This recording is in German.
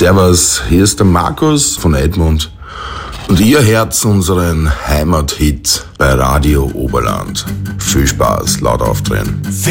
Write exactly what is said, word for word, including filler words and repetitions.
Servus, hier ist der Markus von Edmund und ihr hört unseren Heimathit bei Radio Oberland. Viel Spaß, laut aufdrehen.